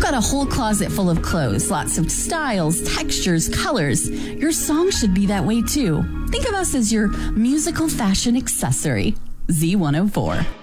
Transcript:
got a whole closet full of clothes, lots of styles, textures, colors. Your song should be that way too. Think of us as your musical fashion accessory. Z104.